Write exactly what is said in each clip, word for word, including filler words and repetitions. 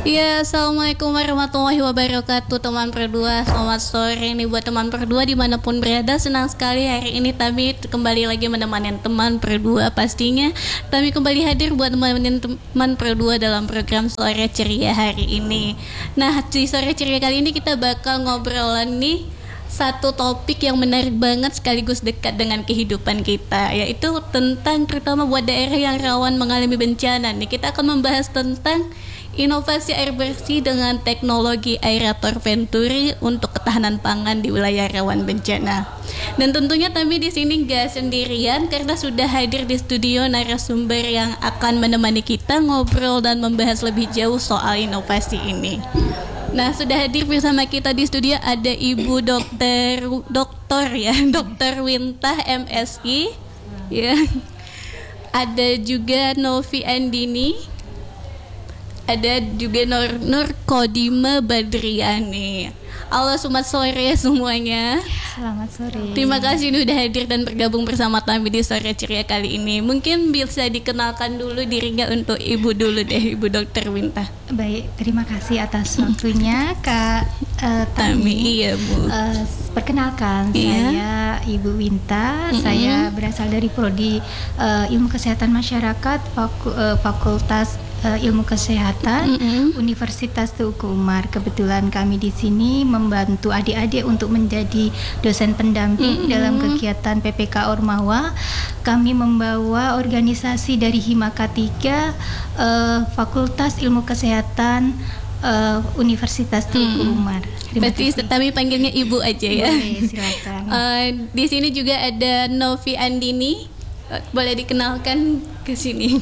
Ya, Assalamualaikum warahmatullahi wabarakatuh teman berdua. Selamat sore nih buat teman berdua dimanapun berada. Senang sekali hari ini Tami kembali lagi menemani teman berdua. Pastinya Tami kembali hadir buat menemani teman berdua dalam program Sore Ceria hari ini. Nah, di Sore Ceria kali ini kita bakal ngobrolan nih satu topik yang menarik banget sekaligus dekat dengan kehidupan kita, yaitu tentang terutama buat daerah yang rawan mengalami bencana nih. Kita akan membahas tentang inovasi air bersih dengan teknologi aerator Venturi untuk ketahanan pangan di wilayah rawan bencana. Dan tentunya Tami di sini gak sendirian karena sudah hadir di studio narasumber yang akan menemani kita ngobrol dan membahas lebih jauh soal inovasi ini. Nah, sudah hadir bersama kita di studio ada Ibu Dokter Dokter ya, Dokter Wintah M Si, ya. Ada juga Novi Andini. Ada juga Nur Nur Kodima Badriani. Halo, selamat sore semuanya. Selamat sore. Terima kasih sudah hadir dan bergabung bersama kami di Sore Ceria kali ini. Mungkin bisa dikenalkan dulu dirinya untuk Ibu dulu deh, Ibu Dokter Wintah. Baik, terima kasih atas waktunya Kak uh, Tami. Tami. Iya, Bu. Uh, perkenalkan, Iya. saya Ibu Wintah. Mm-hmm. Saya berasal dari Prodi uh, Ilmu Kesehatan Masyarakat Faku, uh, Fakultas uh, Ilmu Kesehatan Mm-hmm. Universitas Teuku Umar. Kebetulan kami di sini membantu adik-adik untuk menjadi dosen pendamping mm-hmm. dalam kegiatan P P K Ormawa. Kami membawa organisasi dari Himaka tiga uh, Fakultas Ilmu Kesehatan uh, Universitas Teuku Umar. Terima Berarti kasih. kami panggilnya Ibu aja ya. Boleh, silakan. Uh, di sini juga ada Novi Andini. Uh, boleh dikenalkan ke sini.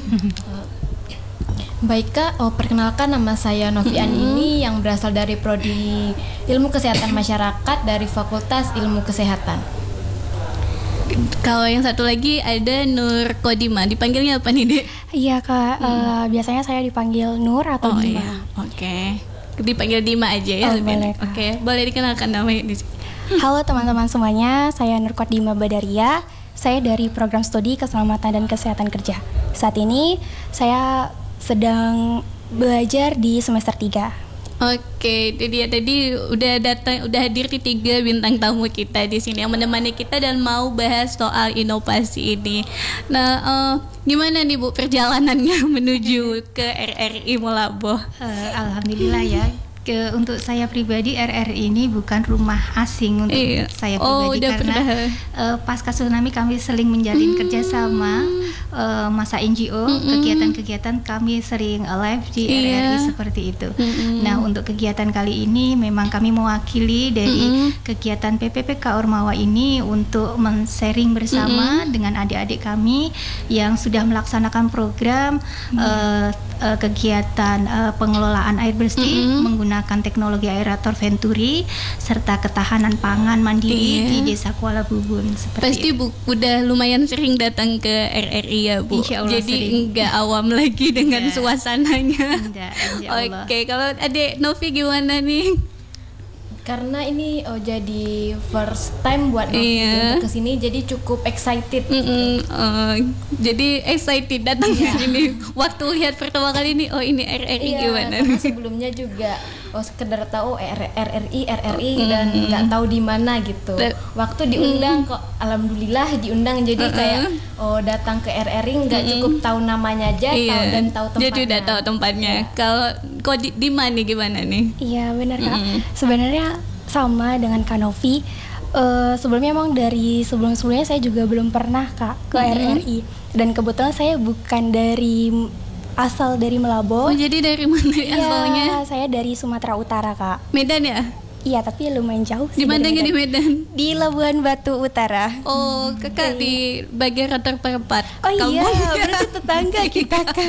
Baik Kak, oh, perkenalkan nama saya Novi Mm-hmm. Andini yang berasal dari Prodi Ilmu Kesehatan Masyarakat dari Fakultas Ilmu Kesehatan. Kalau yang satu lagi ada Nur Kodima. Dipanggilnya apa nih, Dek? Iya Kak, eh, biasanya saya dipanggil Nur atau Oh Dima. iya, oke. Dipanggil Dima aja ya. Oh, lebih boleh, enak. Kak. Oke, boleh dikenalkan namanya di sini. Halo teman-teman semuanya, saya Nur Dima Badaria. Saya dari Program Studi Keselamatan dan Kesehatan Kerja. Saat ini saya sedang belajar di semester tiga. Oke, itu dia tadi udah datang, udah hadir di tiga bintang tamu kita di sini yang menemani kita dan mau bahas soal inovasi ini. Nah, uh, gimana nih Bu perjalanannya menuju ke R R I Molaboh? Uh, Alhamdulillah ya. Ke, untuk saya pribadi R R I ini bukan rumah asing untuk Iya. saya Oh, pribadi udah karena pernah. uh, pasca tsunami kami sering menjalin Hmm. kerjasama uh, masa N G O, Mm-mm. kegiatan-kegiatan kami sering uh, live di Iya. R R I seperti itu. Mm-mm. Nah, untuk kegiatan kali ini memang kami mewakili dari Mm-mm. kegiatan P P P K Ormawa ini untuk men-sharing bersama Mm-mm. dengan adik-adik kami yang sudah melaksanakan program uh, uh, kegiatan uh, pengelolaan air bersih Mm-mm. menggunakan teknologi aerator Venturi serta ketahanan pangan mandiri Iya. di Desa Kuala Bubun seperti Pasti itu. Bu udah lumayan sering datang ke R R I ya Bu. Insya Allah Jadi sering. enggak awam lagi dengan Enggak. suasananya. Enggak, insya Allah. Oke, kalau Adek Novi gimana nih? Karena ini oh, jadi first time buat Novi Iya. untuk kesini, jadi cukup excited. Mm-mm, uh, jadi excited datang ke Iya. sini. Waktu lihat pertama kali ini, oh ini R R I Iya, gimana? karena sebelumnya juga oh sekedar tahu R R I R R I Mm-mm. dan nggak tahu di mana gitu. Da- Waktu diundang kok alhamdulillah diundang, jadi Uh-uh. kayak oh datang ke R R I nggak Mm-mm. cukup tahu namanya aja tahu Iya. dan tahu tempatnya. Jadi udah tahu tempatnya. Iya. Kalau kok di, di mana gimana nih? Iya benar Kak. Mm-mm. Sebenarnya sama dengan Kak Novi. Eh, sebelumnya emang dari sebelum-sebelumnya saya juga belum pernah Kak ke Mm-mm. R R I. Dan kebetulan saya bukan dari asal dari Oh, Melaboh. jadi dari mana asalnya? Iya, saya dari Sumatera Utara Kak. Medan ya? Iya, tapi lumayan jauh sih. Di mana dari di Medan? Di Labuan Batu Utara. Oh, kakak di bagian rotor perempat. Oh iya, Kampung. berarti tetangga kita Kak.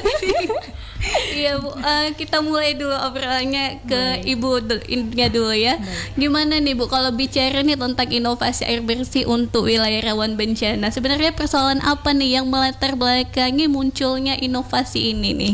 Iya Bu, Eh, kita mulai dulu obrolannya ke Ibu dul- India dulu ya. Gimana nih Bu, kalau bicara nih tentang inovasi air bersih untuk wilayah rawan bencana, sebenarnya persoalan apa nih yang melatar belakangi munculnya inovasi ini nih?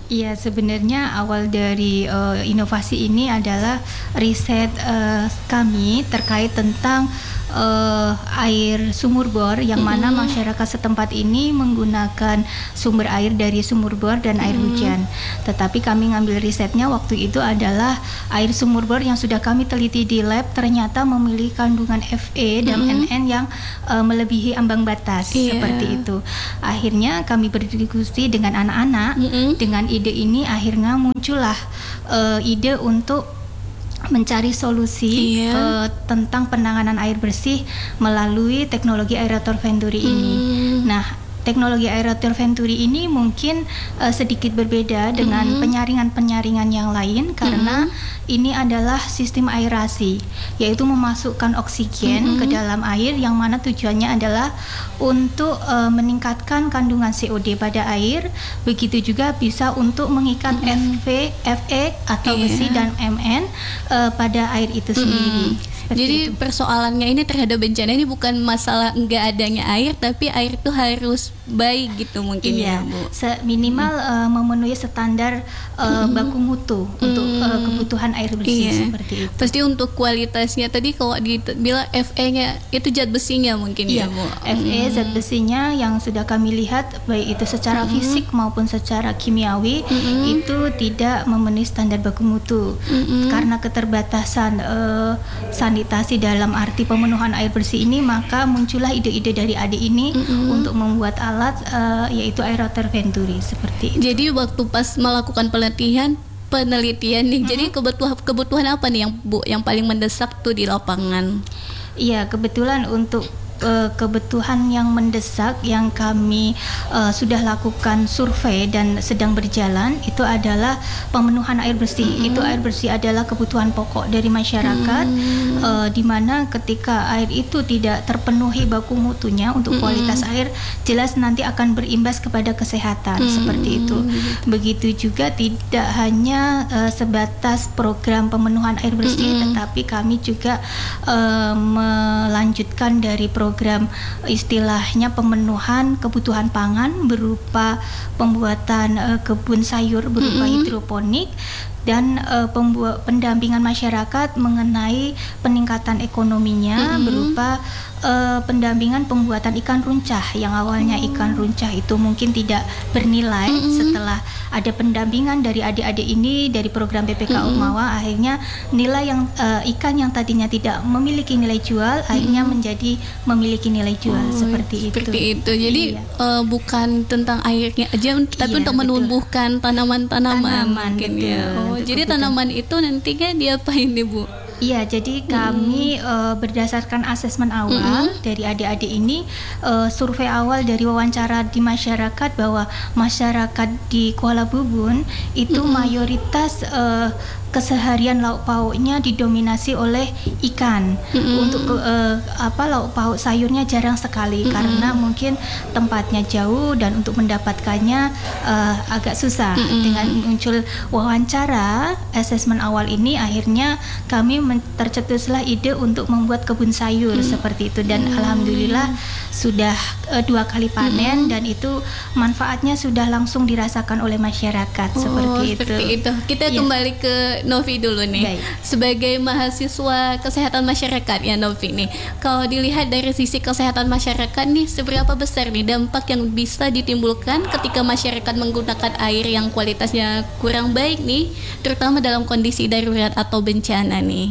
Iya, sebenarnya awal dari uh, inovasi ini adalah riset uh, kami terkait tentang uh, air sumur bor yang mana Mm-hmm. masyarakat setempat ini menggunakan sumber air dari sumur bor dan air Mm-hmm. hujan. Tetapi kami ngambil risetnya waktu itu adalah air sumur bor yang sudah kami teliti di lab ternyata memiliki kandungan F E dan Mm-hmm. N N yang uh, melebihi ambang batas. Iya. Seperti itu. Akhirnya kami berdiskusi dengan anak-anak. Mm-mm. Dengan ide ini akhirnya muncullah uh, ide untuk mencari solusi Iya. uh, tentang penanganan air bersih melalui teknologi aerator Venturi ini. Hmm. Nah, teknologi aerator Venturi ini mungkin uh, sedikit berbeda dengan Mm-hmm. penyaringan-penyaringan yang lain karena ini adalah sistem aerasi, yaitu memasukkan oksigen Mm-hmm. ke dalam air yang mana tujuannya adalah untuk uh, meningkatkan kandungan C O D pada air, begitu juga bisa untuk mengikat F V, F E atau Iya. besi dan M N uh, pada air itu sendiri. Seperti Jadi itu. persoalannya ini terhadap bencana ini bukan masalah enggak adanya air, tapi air itu harus baik gitu mungkin Iya, ya Bu. se- minimal uh, memenuhi standar uh, baku mutu untuk uh, kebutuhan air bersih Iya. seperti itu. Pasti untuk kualitasnya tadi kalau dibilang F E-nya itu zat besinya mungkin Iya, ya Bu. F E zat besinya yang sudah kami lihat baik itu secara fisik maupun secara kimiawi itu tidak memenuhi standar baku mutu karena keterbatasan uh, sanitasi dalam arti pemenuhan air bersih ini, maka muncullah ide-ide dari adik ini untuk membuat alat uh, yaitu aerator Venturi seperti itu. Jadi waktu pas melakukan pelatihan penelitian nih, jadi kebutuhan kebutuhan apa nih yang Bu yang paling mendesak tuh di lapangan? Iya, kebetulan untuk uh, kebutuhan yang mendesak yang kami uh, sudah lakukan survei dan sedang berjalan itu adalah pemenuhan air bersih. Mm-hmm. Itu air bersih adalah kebutuhan pokok dari masyarakat, mm-hmm. uh, di mana ketika air itu tidak terpenuhi baku mutunya untuk mm-hmm. kualitas air, jelas nanti akan berimbas kepada kesehatan. Mm-hmm. Seperti itu. Begitu juga tidak hanya uh, sebatas program pemenuhan air bersih, mm-hmm. tetapi kami juga uh, melanjutkan dari program istilahnya pemenuhan kebutuhan pangan berupa pembuatan uh, kebun sayur berupa mm-hmm. hidroponik dan uh, pembuat pendampingan masyarakat mengenai peningkatan ekonominya mm-hmm. berupa uh, pendampingan pembuatan ikan runcah yang awalnya mm-hmm. ikan runcah itu mungkin tidak bernilai, mm-hmm. setelah ada pendampingan dari adik-adik ini dari program P P K Ormawa, mm-hmm. akhirnya nilai yang uh, ikan yang tadinya tidak memiliki nilai jual mm-hmm. akhirnya menjadi memiliki nilai jual. Oh, seperti, seperti itu. itu. Jadi iya. uh, bukan tentang airnya aja, tapi iya, untuk betul. menumbuhkan tanaman-tanaman Tanaman, mungkin betul. ya. Oh, Untuk jadi kebutuhan. tanaman itu nantinya diapain nih Bu? Iya, jadi kami hmm. uh, berdasarkan asesmen awal hmm. dari adik-adik ini, uh, survei awal dari wawancara di masyarakat bahwa masyarakat di Kuala Bubun itu hmm. mayoritas uh, keseharian lauk pauknya didominasi oleh ikan. Mm-hmm. Untuk uh, apa lauk pauk sayurnya jarang sekali mm-hmm. karena mungkin tempatnya jauh dan untuk mendapatkannya uh, agak susah. Mm-hmm. Dengan muncul wawancara asesmen awal ini, akhirnya kami men- tercetuslah ide untuk membuat kebun sayur mm-hmm. seperti itu, dan mm-hmm. alhamdulillah sudah uh, dua kali panen mm-hmm. dan itu manfaatnya sudah langsung dirasakan oleh masyarakat. Oh, seperti itu. Seperti itu. Kita yeah. kembali ke Novi dulu nih. Baik. Sebagai mahasiswa kesehatan masyarakat ya Novi nih. Kalau dilihat dari sisi kesehatan masyarakat nih, seberapa besar nih dampak yang bisa ditimbulkan ketika masyarakat menggunakan air yang kualitasnya kurang baik nih, terutama dalam kondisi darurat atau bencana nih?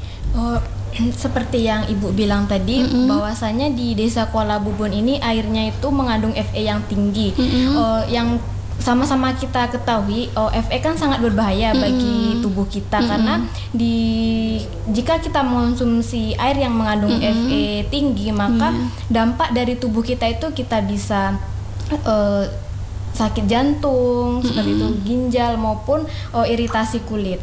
Oh, seperti yang Ibu bilang tadi, mm-hmm. bahwasanya di Desa Kuala Bubun ini airnya itu mengandung F E yang tinggi. Mm-hmm. Oh, yang sama-sama kita ketahui, oh, F E kan sangat berbahaya mm-hmm. bagi tubuh kita, mm-hmm. karena di jika kita mengonsumsi air yang mengandung mm-hmm. F E tinggi, maka mm-hmm. dampak dari tubuh kita itu kita bisa uh, sakit jantung, mm-hmm. seperti itu, ginjal maupun uh, iritasi kulit.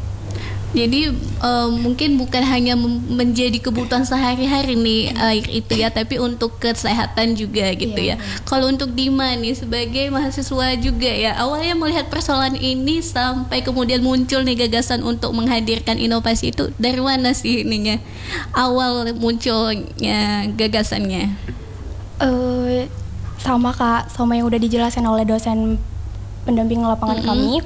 Jadi uh, mungkin bukan hanya mem- menjadi kebutuhan sehari-hari nih air itu ya, tapi untuk kesehatan juga gitu yeah. ya. Kalau untuk Dima nih sebagai mahasiswa juga ya, awalnya melihat persoalan ini sampai kemudian muncul nih gagasan untuk menghadirkan inovasi itu, dari mana sih ininya awal munculnya gagasannya? Uh, sama Kak, sama yang udah dijelaskan oleh dosen pendamping lapangan Mm-hmm. kami.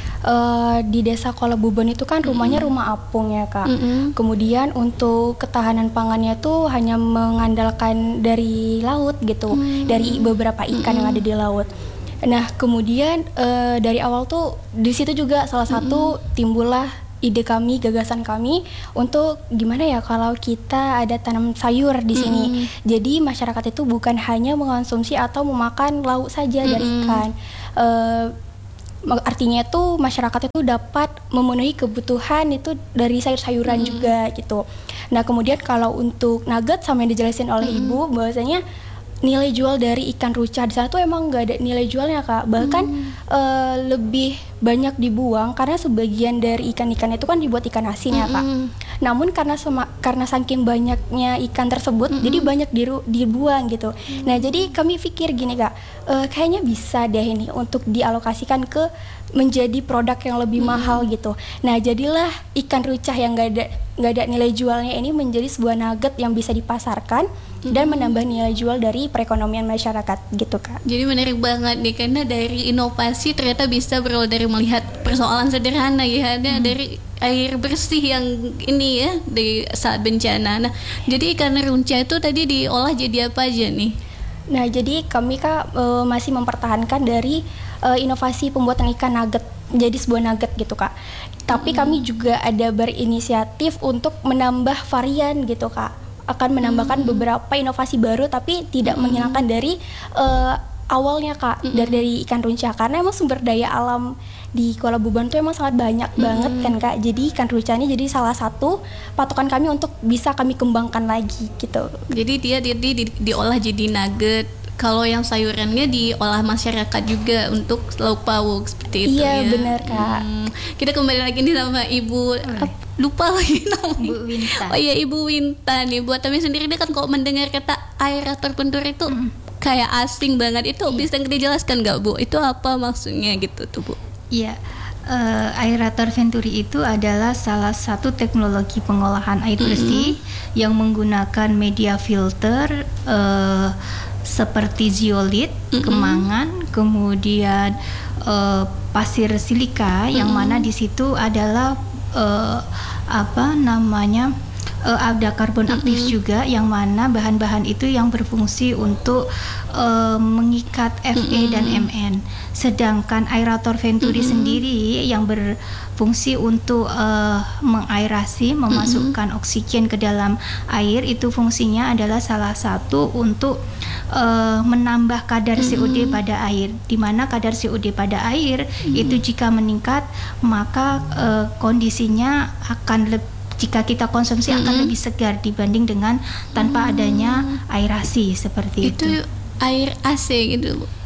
Uh, di desa Kuala Bubon itu kan rumahnya mm-hmm. rumah apung ya Kak. Mm-hmm. Kemudian untuk ketahanan pangannya tuh hanya mengandalkan dari laut gitu, mm-hmm. dari beberapa ikan mm-hmm. yang ada di laut. Nah kemudian uh, dari awal tuh di situ juga salah satu mm-hmm. timbullah ide kami, gagasan kami untuk gimana ya kalau kita ada tanam sayur di sini. Mm-hmm. Jadi masyarakat itu bukan hanya mengonsumsi atau memakan lauk saja mm-hmm. dari ikan. Uh, Artinya itu masyarakat itu dapat memenuhi kebutuhan itu dari sayur-sayuran mm-hmm. juga gitu. Nah kemudian kalau untuk nugget sama yang dijelasin oleh mm-hmm. ibu bahwasanya nilai jual dari ikan ruca di sana tuh emang nggak ada nilai jualnya Kak. Bahkan mm-hmm. uh, lebih banyak dibuang karena sebagian dari ikan-ikan itu kan dibuat ikan asin ya Kak. Mm-hmm. Namun karena sema- karena saking banyaknya ikan tersebut mm-hmm. jadi banyak diru- dibuang gitu. Mm-hmm. Nah jadi kami pikir gini Kak, uh, kayaknya bisa deh ini untuk dialokasikan ke menjadi produk yang lebih mm-hmm. mahal gitu. Nah jadilah ikan rucah yang nggak ada nggak ada nilai jualnya ini menjadi sebuah nugget yang bisa dipasarkan mm-hmm. dan menambah nilai jual dari perekonomian masyarakat gitu Kak. Jadi menarik banget nih karena dari inovasi ternyata bisa berawal dari melihat persoalan sederhana ya, ada hmm. dari air bersih yang ini ya di saat bencana. Nah jadi ikan ruca itu tadi diolah jadi apa aja nih? Nah jadi kami Kak e, masih mempertahankan dari e, inovasi pembuatan ikan nugget jadi sebuah nugget gitu Kak. Tapi hmm. kami juga ada berinisiatif untuk menambah varian gitu Kak. Akan menambahkan hmm. beberapa inovasi baru tapi tidak hmm. menghilangkan dari uh, awalnya Kak, hmm. dari, dari ikan ruca karena emang sumber daya alam di Kuala Bubon tuh emang sangat banyak hmm. banget kan Kak. Jadi ikan ruca ini jadi salah satu patokan kami untuk bisa kami kembangkan lagi gitu. Jadi dia di, di, di, diolah jadi nugget. Kalau yang sayurannya diolah masyarakat juga untuk lauk pauk seperti itu iya, ya. Iya benar Kak. Hmm, kita kembali lagi nih sama Ibu oh. lupa lagi namanya. Ibu Wintan. Oh iya Ibu Wintan nih. Buat kami sendiri dia kan kalau mendengar kata aerator pentur itu mm. kayak asing banget. Itu iya. bisa dijelaskan nggak Bu? Itu apa maksudnya gitu tuh Bu? Iya. Uh, aerator Venturi itu adalah salah satu teknologi pengolahan air bersih mm-hmm. yang menggunakan media filter uh, seperti zeolit, mm-hmm. kemangan, kemudian uh, pasir silika, mm-hmm. yang mana di situ adalah uh, apa namanya uh, ada karbon aktif mm-hmm. juga, yang mana bahan-bahan itu yang berfungsi untuk uh, mengikat F E mm-hmm. dan M N. Sedangkan aerator Venturi mm-hmm. sendiri yang berfungsi untuk uh, mengaerasi, memasukkan mm-hmm. oksigen ke dalam air, itu fungsinya adalah salah satu untuk uh, menambah kadar mm-hmm. C O D pada air. Di mana kadar C O D pada air mm-hmm. itu jika meningkat maka uh, kondisinya akan lebih, jika kita konsumsi mm-hmm. akan lebih segar dibanding dengan tanpa mm-hmm. adanya aerasi seperti itu. Itu air A C gitu Bu?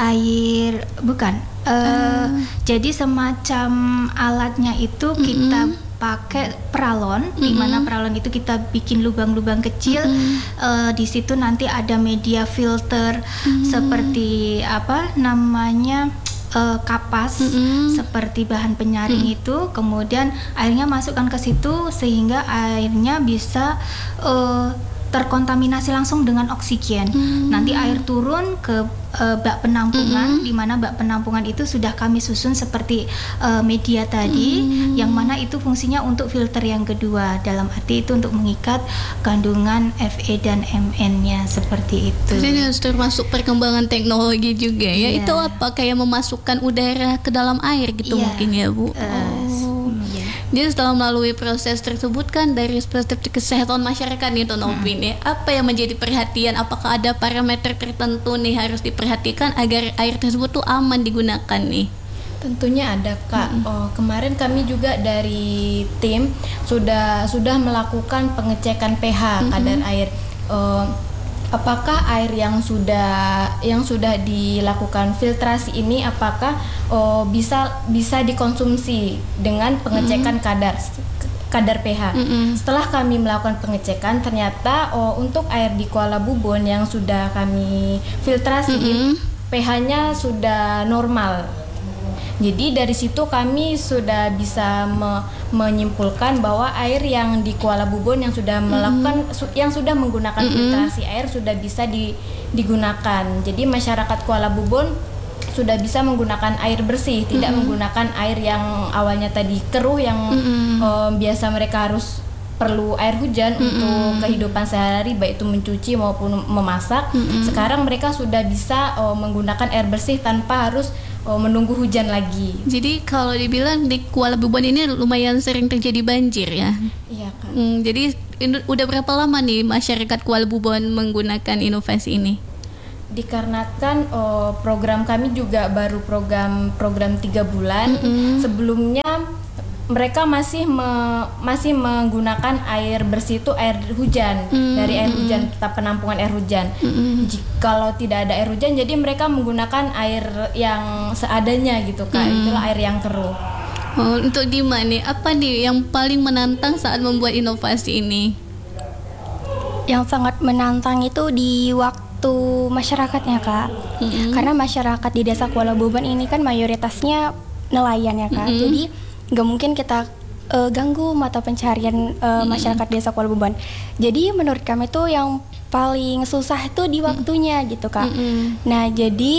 Air bukan. Uh, uh. Jadi semacam alatnya itu mm-hmm. kita pakai peralon, mm-hmm. di mana peralon itu kita bikin lubang-lubang kecil. Mm-hmm. Uh, di situ nanti ada media filter mm-hmm. seperti apa namanya? Uh, kapas mm-hmm. seperti bahan penyaring mm-hmm. itu, kemudian airnya masukkan ke situ sehingga airnya bisa uh, terkontaminasi langsung dengan oksigen. Hmm. Nanti air turun ke uh, bak penampungan, hmm. di mana bak penampungan itu sudah kami susun seperti uh, media tadi, hmm. yang mana itu fungsinya untuk filter yang kedua, dalam arti itu untuk mengikat kandungan F E dan M N-nya seperti itu. Jadi termasuk perkembangan teknologi juga ya. Yeah. Itu apa kayak memasukkan udara ke dalam air gitu yeah. mungkin ya Bu. Uh, oh. yeah. Jadi setelah melalui proses tersebut kan dari perspektif kesehatan masyarakat nih Tuan Opin ya, apa yang menjadi perhatian? Apakah ada parameter tertentu nih harus diperhatikan agar air tersebut tuh aman digunakan nih? Tentunya ada Kak. Hmm. Oh, kemarin kami juga dari tim sudah sudah melakukan pengecekan pH hmm. kadar air. Uh, apakah air yang sudah yang sudah dilakukan filtrasi ini apakah oh, bisa bisa dikonsumsi dengan pengecekan mm-hmm. kadar kadar pH. Mm-hmm. Setelah kami melakukan pengecekan ternyata oh, untuk air di Kuala Bubon yang sudah kami filtrasi mm-hmm. pH-nya sudah normal. Jadi dari situ kami sudah bisa me- menyimpulkan bahwa air yang di Kuala Bubon yang sudah melakukan mm-hmm. su- yang sudah menggunakan mm-hmm. filtrasi air sudah bisa di- digunakan. Jadi masyarakat Kuala Bubon sudah bisa menggunakan air bersih, tidak mm-hmm. menggunakan air yang awalnya tadi keruh yang mm-hmm. um, biasa mereka harus perlu air hujan mm-hmm. untuk kehidupan sehari-hari, baik itu mencuci maupun memasak. Mm-hmm. Sekarang mereka sudah bisa um, menggunakan air bersih tanpa harus um, menunggu hujan lagi. Jadi kalau dibilang di Kuala Bebuan ini lumayan sering terjadi banjir ya? Iya kan. Hmm, jadi in, udah berapa lama nih masyarakat Kuala Bebuan menggunakan inovasi ini? Dikarenakan oh, program kami juga baru program program tiga bulan. Mm-hmm. Sebelumnya mereka masih me, masih menggunakan air bersih itu air hujan, mm-hmm. dari air hujan, penampungan air hujan. Mm-hmm. Kalau tidak ada air hujan, jadi mereka menggunakan air yang seadanya gitu Kak. Mm-hmm. Itulah air yang keruh. Oh, untuk Dima nih, apa nih yang paling menantang saat membuat inovasi ini? Yang sangat menantang itu di waktu masyarakatnya Kak, mm-hmm. karena masyarakat di Desa Kuala Bebuan ini kan mayoritasnya nelayan ya Kak, mm-hmm. jadi nggak mungkin kita uh, ganggu mata pencarian uh, mm-hmm. masyarakat Desa Kuala Bebuan. Jadi menurut kami tuh yang paling susah itu di waktunya mm-hmm. gitu Kak. Mm-hmm. Nah jadi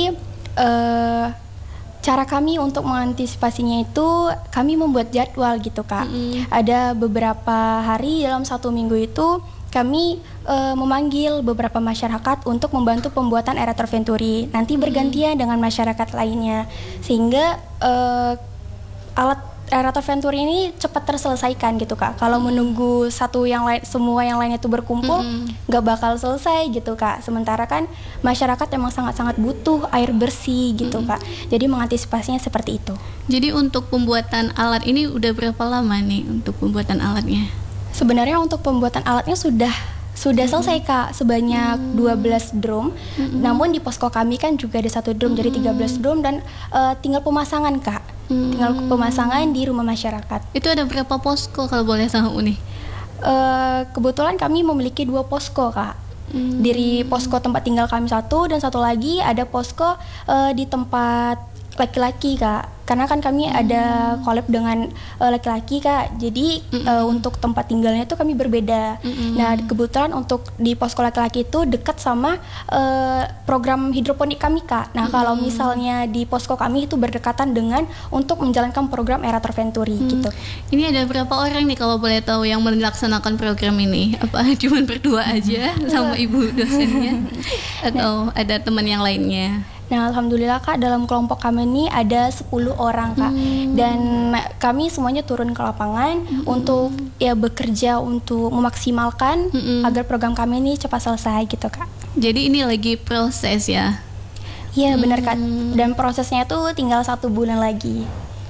uh, cara kami untuk mengantisipasinya itu kami membuat jadwal gitu Kak. Mm-hmm. Ada beberapa hari dalam satu minggu itu kami uh, memanggil beberapa masyarakat untuk membantu pembuatan aerator venturi. Nanti bergantian hmm. dengan masyarakat lainnya, sehingga uh, alat aerator venturi ini cepat terselesaikan gitu Kak. Kalau menunggu satu yang lain, semua yang lain itu berkumpul, nggak hmm. bakal selesai gitu Kak. Sementara kan masyarakat emang sangat-sangat butuh air bersih gitu hmm. Kak. Jadi mengantisipasinya seperti itu. Jadi untuk pembuatan alat ini udah berapa lama nih untuk pembuatan alatnya? Sebenarnya untuk pembuatan alatnya sudah sudah mm-hmm. selesai Kak, sebanyak mm-hmm. dua belas drum. Mm-hmm. Namun di posko kami kan juga ada satu drum, mm-hmm. jadi tiga belas drum dan uh, tinggal pemasangan Kak. Mm-hmm. Tinggal pemasangan di rumah masyarakat. Itu ada berapa posko kalau boleh tahu nih? Uh, kebetulan kami memiliki dua posko Kak. Mm-hmm. Dari posko tempat tinggal kami satu dan satu lagi ada posko uh, di tempat laki-laki Kak. Karena kan kami hmm. ada collab dengan uh, laki-laki Kak, jadi hmm. uh, untuk tempat tinggalnya itu kami berbeda. Hmm. Nah kebetulan untuk di posko laki-laki itu dekat sama uh, program hidroponik kami Kak. Nah hmm. kalau misalnya di posko kami itu berdekatan dengan untuk menjalankan program aerator venturi hmm. gitu. Ini ada berapa orang nih kalau boleh tahu yang melaksanakan program ini? Apa cuma berdua aja sama ibu dosennya? Atau ada teman yang lainnya? Nah, alhamdulillah Kak, dalam kelompok kami ini ada sepuluh orang Kak. Hmm. Dan kami semuanya turun ke lapangan hmm. untuk ya bekerja untuk memaksimalkan hmm. agar program kami ini cepat selesai gitu Kak. Jadi ini lagi proses ya? Iya hmm. benar Kak. Dan prosesnya tuh tinggal satu bulan lagi.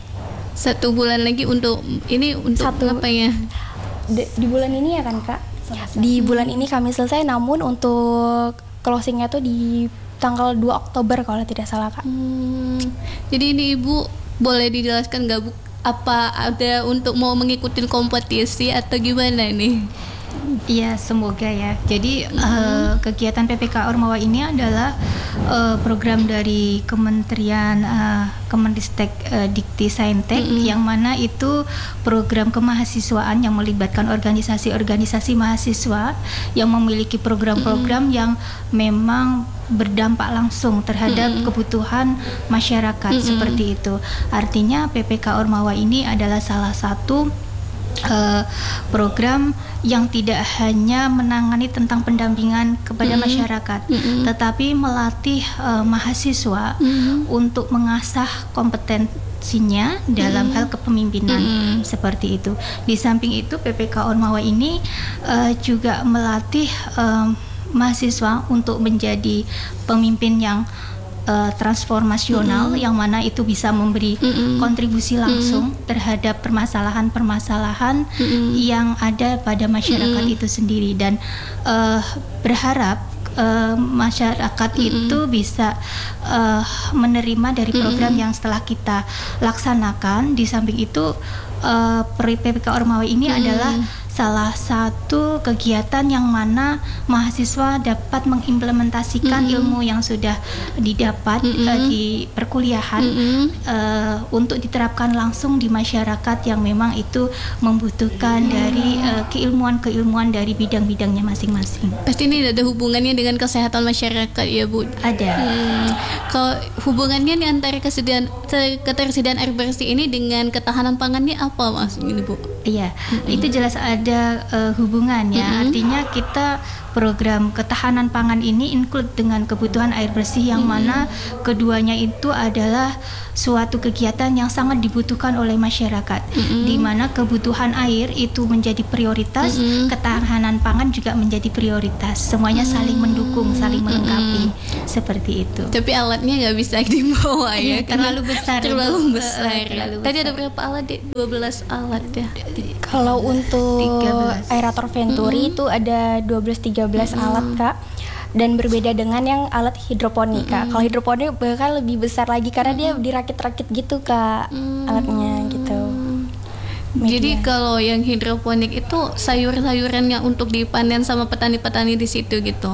Satu bulan lagi untuk ini untuk satu, apa ya? Di, di bulan ini ya kan Kak? Selesai. Di bulan ini kami selesai, namun untuk closingnya tuh di tanggal dua Oktober kalau tidak salah Kak. Hmm, jadi ini Ibu boleh dijelaskan nggak Bu, apa ada untuk mau mengikuti kompetisi atau gimana nih? Iya, semoga ya. Jadi mm-hmm. uh, kegiatan P P K Ormawa ini adalah uh, program dari Kementerian uh, Kemendistek uh, Dikti Saintek mm-hmm. yang mana itu program kemahasiswaan yang melibatkan organisasi-organisasi mahasiswa yang memiliki program-program mm-hmm. yang memang berdampak langsung terhadap mm-hmm. kebutuhan masyarakat mm-hmm. seperti itu. Artinya P P K Ormawa ini adalah salah satu uh, program yang tidak hanya menangani tentang pendampingan kepada mm-hmm. masyarakat, mm-hmm. tetapi melatih uh, mahasiswa mm-hmm. untuk mengasah kompetensinya dalam mm-hmm. hal kepemimpinan mm-hmm. seperti itu. Di samping itu P P K Ormawa ini uh, juga melatih um, mahasiswa untuk menjadi pemimpin yang uh, transformasional, mm-hmm. yang mana itu bisa memberi mm-hmm. kontribusi langsung mm-hmm. terhadap permasalahan-permasalahan mm-hmm. yang ada pada masyarakat mm-hmm. itu sendiri, dan uh, berharap uh, masyarakat mm-hmm. itu bisa uh, menerima dari program mm-hmm. yang setelah kita laksanakan. Di samping itu uh, P P K Ormawa ini mm-hmm. adalah salah satu kegiatan yang mana mahasiswa dapat mengimplementasikan mm-hmm. ilmu yang sudah didapat mm-hmm. uh, di perkuliahan mm-hmm. uh, untuk diterapkan langsung di masyarakat yang memang itu membutuhkan mm-hmm. dari uh, keilmuan-keilmuan dari bidang-bidangnya masing-masing. Pasti ini ada hubungannya dengan kesehatan masyarakat ya Bu? Ada. Hmm. Kalau hubungannya nih antara kesediaan, ketersediaan air bersih ini dengan ketahanan pangannya apa maksudnya Bu? Iya, mm-hmm. itu jelas ada uh, hubungannya. Mm-hmm. Artinya kita program ketahanan pangan ini include dengan kebutuhan air bersih yang mm-hmm. mana keduanya itu adalah suatu kegiatan yang sangat dibutuhkan oleh masyarakat, mm-hmm. di mana kebutuhan air itu menjadi prioritas, mm-hmm. ketahanan pangan juga menjadi prioritas. Semuanya mm-hmm. saling mendukung, saling melengkapi, mm-hmm. seperti itu. Tapi alatnya nggak bisa dibawa ya, ya terlalu besar. Terlalu besar. Uh, terlalu besar. Tadi ada berapa alat deh? dua belas alat ya. Kalau untuk tiga belas aerator Venturi mm-hmm. itu ada dua belas tiga belas mm-hmm. alat Kak. Dan berbeda dengan yang alat hidroponik Kak. Mm-hmm. Kalau hidroponik bahkan lebih besar lagi karena mm-hmm. dia dirakit-rakit gitu Kak mm-hmm. alatnya gitu. Media. Jadi kalau yang hidroponik itu sayur-sayuran yang untuk dipanen sama petani-petani di situ gitu.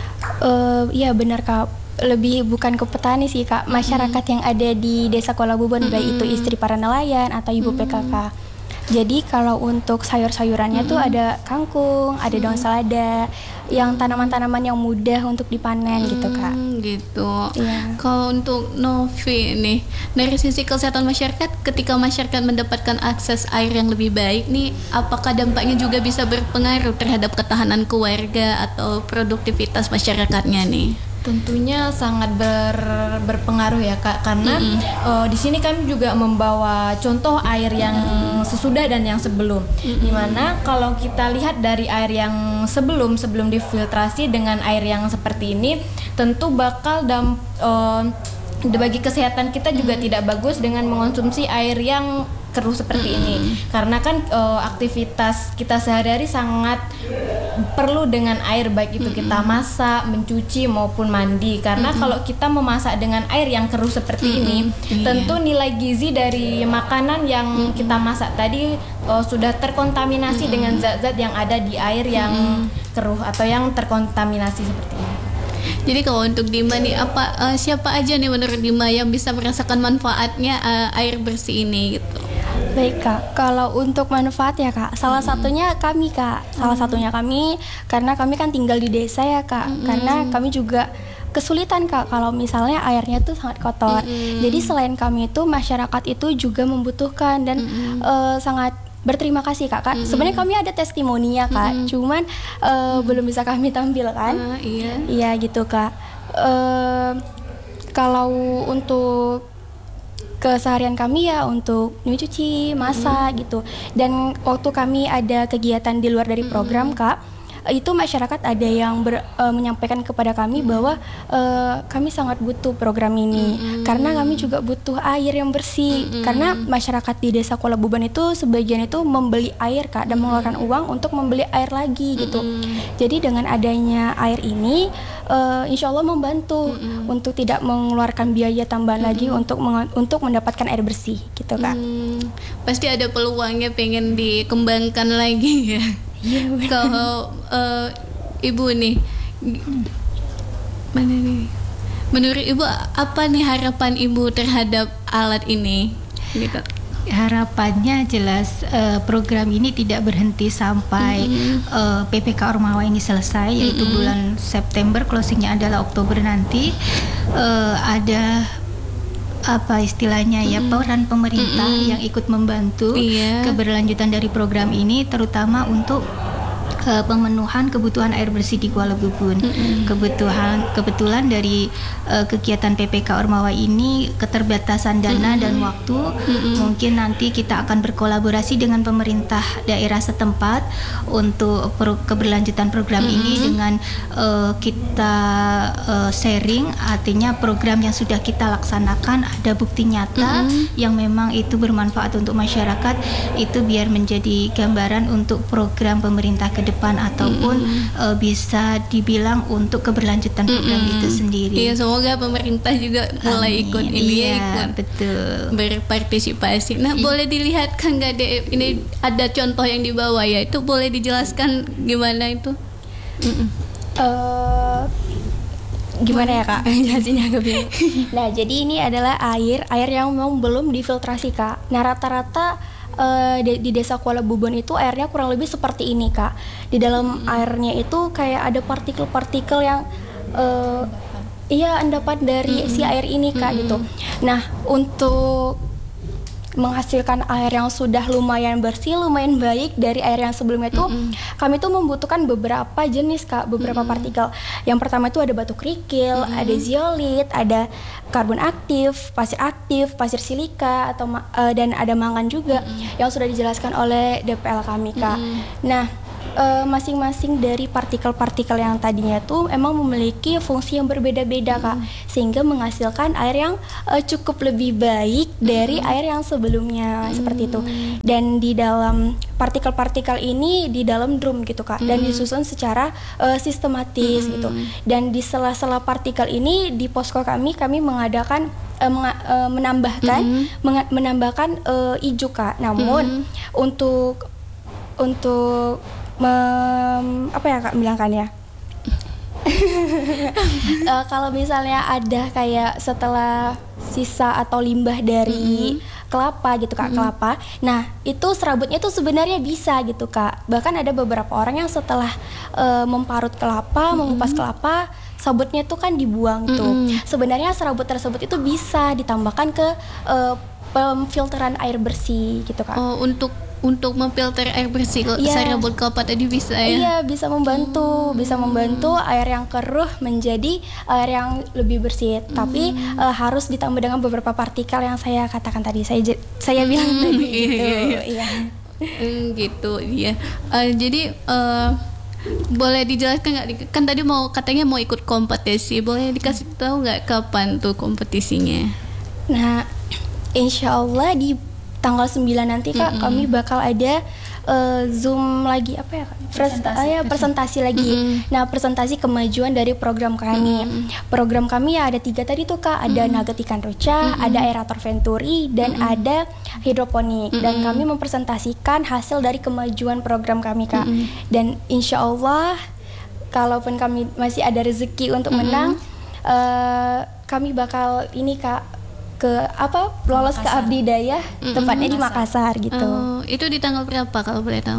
Uh, iya benar Kak. Lebih bukan ke petani sih Kak, masyarakat mm-hmm. yang ada di Desa Kuala Bubun, mm-hmm. baik itu istri para nelayan atau ibu mm-hmm. P K K. Jadi kalau untuk sayur-sayurannya mm-hmm. tuh ada kangkung, ada daun selada, yang tanaman-tanaman yang mudah untuk dipanen mm, gitu Kak. Gitu. Iya. Kalau untuk Novi nih, dari sisi kesehatan masyarakat, ketika masyarakat mendapatkan akses air yang lebih baik nih, apakah dampaknya juga bisa berpengaruh terhadap ketahanan keluarga atau produktivitas masyarakatnya nih? Tentunya sangat ber, berpengaruh ya Kak, karena mm-hmm. uh, di sini kami juga membawa contoh air yang mm-hmm. sesudah dan yang sebelum. Mm-hmm. Dimana kalau kita lihat dari air yang sebelum sebelum difiltrasi dengan air yang seperti ini, tentu bakal damp, uh, bagi kesehatan kita juga mm-hmm. tidak bagus dengan mengonsumsi air yang keruh seperti mm-hmm. ini, karena kan uh, aktivitas kita sehari-hari sangat perlu dengan air, baik itu mm-hmm. kita masak, mencuci maupun mandi. Karena mm-hmm. kalau kita memasak dengan air yang keruh seperti mm-hmm. ini, yeah. tentu nilai gizi dari makanan yang mm-hmm. kita masak tadi uh, sudah terkontaminasi mm-hmm. dengan zat-zat yang ada di air yang mm-hmm. keruh atau yang terkontaminasi seperti ini. Jadi kalau untuk Dima nih, apa uh, siapa aja nih menurut Dima yang bisa merasakan manfaatnya uh, air bersih ini gitu? Baik Kak, kalau untuk manfaat ya Kak, salah mm-hmm. satunya kami Kak, salah mm-hmm. satunya kami karena kami kan tinggal di desa ya Kak, mm-hmm. karena kami juga kesulitan Kak kalau misalnya airnya tuh sangat kotor. Mm-hmm. Jadi selain kami itu, masyarakat itu juga membutuhkan dan mm-hmm. uh, sangat berterima kasih Kak. Kak. Mm-hmm. Sebenarnya kami ada testimoninya Kak, mm-hmm. cuman uh, mm-hmm. belum bisa kami tampilkan. Uh, iya. Iya gitu Kak. Uh, kalau untuk keseharian kami ya untuk nyuci, masak mm-hmm. gitu. Dan waktu kami ada kegiatan di luar dari program mm-hmm. Kak, itu masyarakat ada yang ber, uh, menyampaikan kepada kami mm-hmm. bahwa uh, kami sangat butuh program ini mm-hmm. karena kami juga butuh air yang bersih mm-hmm. karena masyarakat di Desa Kuala Buban itu sebagian itu membeli air Kak dan mm-hmm. mengeluarkan uang untuk membeli air lagi gitu. Mm-hmm. Jadi dengan adanya air ini uh, insya Allah membantu mm-hmm. untuk tidak mengeluarkan biaya tambahan mm-hmm. lagi untuk meng- untuk mendapatkan air bersih gitu Kak. Mm, pasti ada peluangnya pengen dikembangkan lagi ya. Iya, kalau uh, Ibu nih, mana nih? Menurut Ibu apa nih harapan Ibu terhadap alat ini? Gitu. Harapannya jelas uh, program ini tidak berhenti sampai mm-hmm. uh, P P K Ormawa ini selesai, yaitu mm-hmm. bulan September, closingnya adalah Oktober nanti. Uh, ada apa istilahnya ya, mm-hmm. peran pemerintah mm-hmm. yang ikut membantu yeah. keberlanjutan dari program ini, terutama untuk uh, pemenuhan kebutuhan air bersih di Kuala Bubun. Mm-hmm. Kebutuhan kebetulan dari uh, kegiatan P P K Ormawa ini keterbatasan dana mm-hmm. dan waktu. Mm-hmm. Mungkin nanti kita akan berkolaborasi dengan pemerintah daerah setempat untuk pro- keberlanjutan program mm-hmm. ini dengan uh, kita uh, sharing, artinya program yang sudah kita laksanakan ada bukti nyata mm-hmm. yang memang itu bermanfaat untuk masyarakat, itu biar menjadi gambaran untuk program pemerintah ke depan. depan ataupun mm-hmm. uh, bisa dibilang untuk keberlanjutan program mm-hmm. itu sendiri. Iya, semoga pemerintah juga mulai Amin. ikut ini iya, ya, ikut betul berpartisipasi. Nah, I- boleh dilihatkan nggak deh ini ada contoh yang di bawah ya, itu boleh dijelaskan gimana itu? Uh, gimana ya Kak? Jelasinnya agak bingung. Nah, jadi ini adalah air air yang memang belum difiltrasi Kak. Nah, rata-rata uh, di, di desa Kuala Bubon itu airnya kurang lebih seperti ini Kak. Di dalam hmm. airnya itu kayak ada partikel-partikel yang uh, iya endapan dari hmm. si air ini Kak hmm. gitu. Nah, untuk menghasilkan air yang sudah lumayan bersih, lumayan baik dari air yang sebelumnya itu, mm-hmm. kami tuh membutuhkan beberapa jenis Kak, beberapa mm-hmm. partikel. Yang pertama itu ada batu kerikil, mm-hmm. ada zeolit, ada karbon aktif, pasir aktif, pasir silika atau uh, dan ada mangan juga mm-hmm. yang sudah dijelaskan oleh D P L kami Kak. Mm-hmm. Nah, Uh, masing-masing dari partikel-partikel yang tadinya tuh emang memiliki fungsi yang berbeda-beda Kak, hmm. sehingga menghasilkan air yang uh, cukup lebih baik dari hmm. air yang sebelumnya hmm. seperti itu. Dan di dalam partikel-partikel ini di dalam drum gitu Kak, hmm. dan disusun secara uh, sistematis hmm. gitu. Dan di sela-sela partikel ini di posko kami kami mengadakan uh, menga- uh, menambahkan hmm. menga- menambahkan uh, ijuk Kak. Namun hmm. untuk untuk Mem, apa ya Kak bilangkannya? uh, kalau misalnya ada kayak setelah sisa atau limbah dari mm-hmm. kelapa gitu Kak, mm-hmm. kelapa. Nah, itu serabutnya tuh sebenarnya bisa gitu Kak. Bahkan ada beberapa orang yang setelah uh, memparut kelapa, mm-hmm. mengupas kelapa, serabutnya tuh kan dibuang tuh. Mm-hmm. Sebenarnya serabut tersebut itu bisa ditambahkan ke uh, pemfilteran air bersih gitu Kak. Oh, untuk untuk memfilter air bersih yeah. serabut kelapa tadi bisa ya? Iya, bisa membantu, hmm. bisa membantu air yang keruh menjadi air yang lebih bersih. Hmm. Tapi uh, harus ditambah dengan beberapa partikel yang saya katakan tadi, saya saya bilang hmm. tadi gitu. Iya, iya. iya. Hmm, gitu, iya. Uh, jadi uh, boleh dijelaskan nggak? Kan tadi mau katanya mau ikut kompetisi, boleh dikasih tahu nggak kapan tuh kompetisinya? Nah, insya Allah di tanggal sembilan nanti Kak, mm-hmm. kami bakal ada uh, Zoom lagi apa ya Kak? Presentasi, uh, ya, presentasi lagi. Mm-hmm. Nah, presentasi kemajuan dari program kami. Mm-hmm. Program kami ya ada tiga tadi tuh Kak, ada mm-hmm. nugget ikan roca, mm-hmm. ada aerator venturi, dan mm-hmm. ada hidroponik. Mm-hmm. Dan kami mempresentasikan hasil dari kemajuan program kami Kak. Mm-hmm. Dan insya Allah, kalaupun kami masih ada rezeki untuk mm-hmm. menang, uh, kami bakal ini Kak, ke apa lolos Makassar. Ke Abdidayah, mm-hmm. tepatnya di Makassar gitu. Oh, itu di tanggal berapa kalau boleh tahu?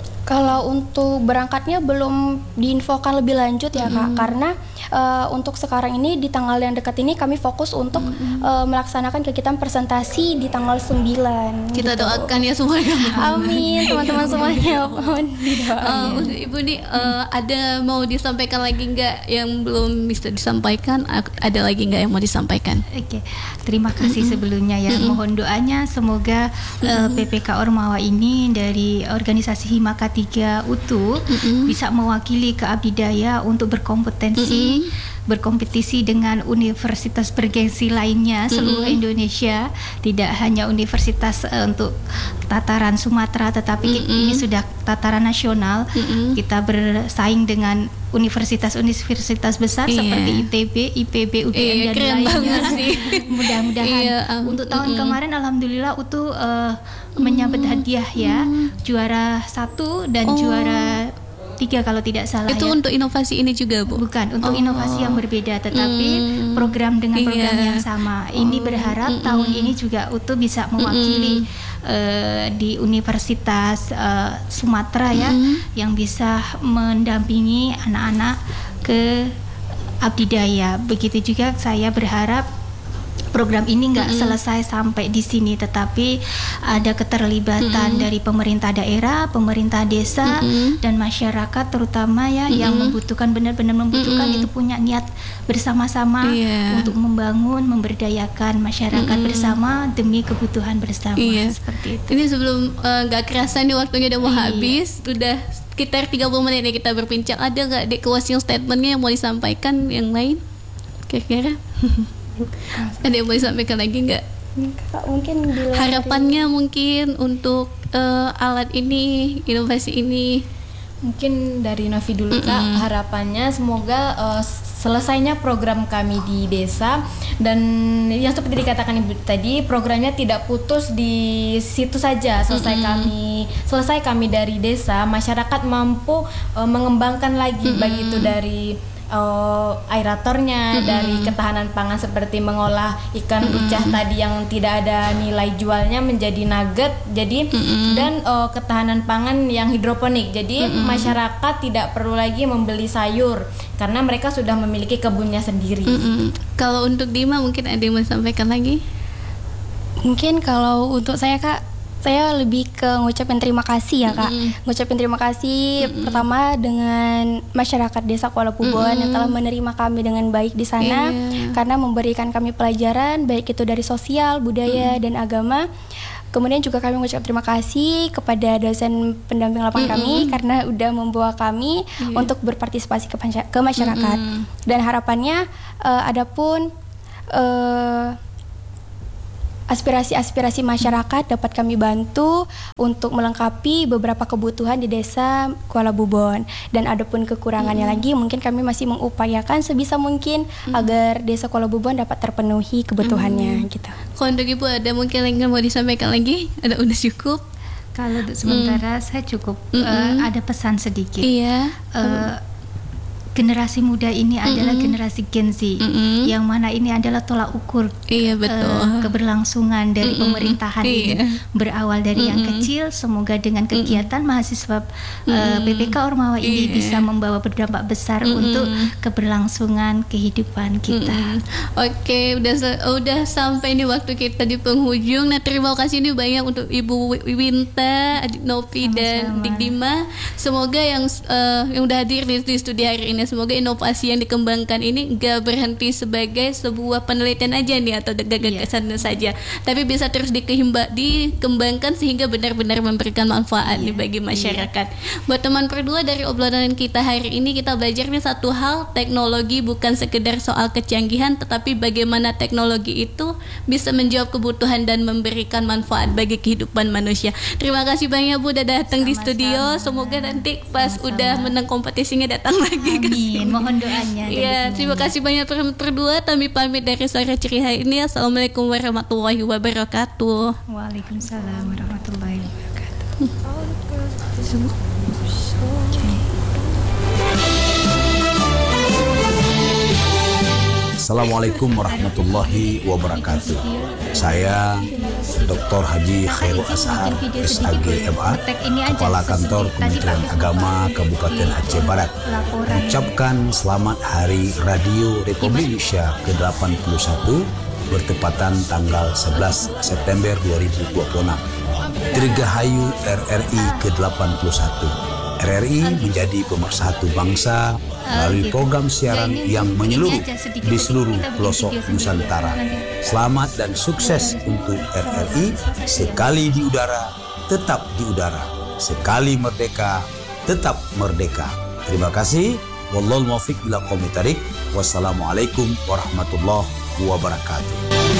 Kalau untuk berangkatnya belum diinfokan lebih lanjut ya mm-hmm. Kak, karena uh, untuk sekarang ini di tanggal yang dekat ini kami fokus untuk mm-hmm. uh, melaksanakan kegiatan presentasi di tanggal sembilan. Kita gitu. Doakan ya semuanya. Amin, teman-teman semuanya mohon didoakan. Uh, Ibu nih uh, ada mau disampaikan lagi nggak yang belum bisa disampaikan? Ada lagi nggak yang mau disampaikan? Oke, okay. Terima kasih mm-hmm. sebelumnya ya. Mm-hmm. Mohon doanya semoga uh, P P K Ormawa ini dari organisasi Himaka tiga U T U mm-hmm. bisa mewakili ke Abdidaya untuk berkompetensi, mm-hmm. berkompetisi dengan universitas bergengsi lainnya seluruh mm-hmm. Indonesia, tidak hanya universitas uh, untuk tataran Sumatera, tetapi mm-hmm. ini sudah tataran nasional. Mm-hmm. Kita bersaing dengan universitas-universitas besar yeah. seperti I T B, I P B, U G M yeah, dan lainnya. Mudah-mudahan. Yeah, um, untuk tahun mm-hmm. kemarin alhamdulillah U T U uh, menyabet hadiah ya, mm. juara satu dan oh. juara tiga kalau tidak salah. Itu ya. Untuk inovasi ini juga Bu? Bukan, untuk oh. inovasi yang berbeda, tetapi mm. program dengan program yeah. yang sama. Ini berharap mm-mm. tahun ini juga U T U bisa mewakili uh, di Universitas uh, Sumatera ya, mm. yang bisa mendampingi anak-anak ke Abdidaya. Begitu juga saya berharap program ini nggak mm-hmm. selesai sampai di sini, tetapi ada keterlibatan mm-hmm. dari pemerintah daerah, pemerintah desa, mm-hmm. dan masyarakat terutama ya mm-hmm. yang membutuhkan benar-benar membutuhkan mm-hmm. itu punya niat bersama-sama yeah. untuk membangun, memberdayakan masyarakat mm-hmm. bersama demi kebutuhan bersama yeah. seperti itu. Ini sebelum nggak uh, kerasa nih waktunya udah mau yeah. habis, udah sekitar tiga puluh menit nih kita berbincang. Ada nggak dek closing statementnya yang mau disampaikan yang lain? Kira-kira? Ada yang mau disampaikan lagi nggak? Mungkin harapannya mungkin untuk uh, alat ini, inovasi ini. Mungkin dari Novi dulu Kak, Mm-mm. harapannya semoga uh, selesainya program kami di desa, dan yang seperti dikatakan Ibu tadi, programnya tidak putus di situ saja. Selesai Mm-mm. kami selesai kami dari desa, masyarakat mampu uh, mengembangkan lagi Mm-mm. baik itu dari uh, aeratornya, Mm-mm. dari ketahanan pangan seperti mengolah ikan Mm-mm. ucah tadi yang tidak ada nilai jualnya menjadi nugget, jadi Mm-mm. dan uh, ketahanan pangan yang hidroponik. Jadi Mm-mm. masyarakat tidak perlu lagi membeli sayur karena mereka sudah memiliki kebunnya sendiri. Mm-mm. Kalau untuk Dima mungkin ada yang mau sampaikan lagi? Mungkin kalau untuk saya Kak, saya lebih ke ngucapin terima kasih ya Kak. Mm-mm. Ngucapin terima kasih Mm-mm. pertama dengan masyarakat Desa Kuala Bubon Mm-mm. yang telah menerima kami dengan baik di sana, Iya. karena memberikan kami pelajaran baik itu dari sosial, budaya dan agama. Kemudian juga kami mengucap terima kasih kepada dosen pendamping lapangan kami Mm-mm. karena udah membawa kami Iya. untuk berpartisipasi ke, pasya- ke masyarakat. Mm-mm. Dan harapannya eh, adapun eh, aspirasi-aspirasi masyarakat dapat kami bantu untuk melengkapi beberapa kebutuhan di desa Kuala Bubon. Dan adapun kekurangannya lagi, mungkin kami masih mengupayakan sebisa mungkin agar desa Kuala Bubon dapat terpenuhi kebutuhannya gitu. Kalau untuk Ibu ada mungkin yang mau disampaikan lagi? Ada udah cukup? Kalau untuk sementara saya cukup Mm-mm. eh, ada pesan sedikit. Iya. Eh, generasi muda ini adalah generasi Gen Z, Mm-mm. yang mana ini adalah tolak ukur Iya betul. eh, keberlangsungan dari Mm-mm. pemerintahan Iya. ini, berawal dari yang Mm-mm. kecil. Semoga dengan kegiatan mahasiswa eh, P P K Ormawa ini Iya. bisa membawa berdampak besar Mm-mm. untuk keberlangsungan kehidupan kita. Mm-mm. Oke, udah se- udah sampai nih waktu kita di penghujung. Nah, terima kasih nih banyak untuk Ibu Winta, Adik Novi dan Sama-sama. Dik Dima. Semoga yang eh, yang udah hadir di, di studi hari ini, semoga inovasi yang dikembangkan ini gak berhenti sebagai sebuah penelitian aja nih atau gagasan saja, tapi bisa terus dikehimba, dikembangkan sehingga benar-benar memberikan manfaat nih bagi masyarakat. Buat teman berdua, dari obrolan kita hari ini kita belajar nih satu hal, teknologi bukan sekedar soal kecanggihan, tetapi bagaimana teknologi itu bisa menjawab kebutuhan dan memberikan manfaat bagi kehidupan manusia. Terima kasih banyak Bu udah datang di Sama-sama. studio. Semoga nanti pas Sama-sama. udah menang kompetisinya datang lagi ke Amin, mohon doanya. dari Iya, terima semuanya. kasih banyak teman berdua. Kami pamit dari Suara Ceri hari ini. Assalamualaikum warahmatullahi wabarakatuh. Waalaikumsalam warahmatullahi wabarakatuh. Assalamualaikum warahmatullahi wabarakatuh. Saya Doktor Haji Khairul Azhar, S A G M A, Kepala Kantor Kementerian Agama Kabupaten Aceh Barat, mengucapkan selamat Hari Radio Republik Indonesia ke delapan puluh satu bertepatan tanggal sebelas September dua ribu dua puluh enam. Dirgahayu R R I ke delapan puluh satu. R R I menjadi pemersatu bangsa melalui program siaran yang menyeluruh di seluruh pelosok Nusantara. Selamat dan sukses untuk R R I. Sekali di udara, tetap di udara. Sekali merdeka, tetap merdeka. Terima kasih. Wallahul muwaffiq ila aqwamit thariq. Wassalamualaikum warahmatullahi wabarakatuh.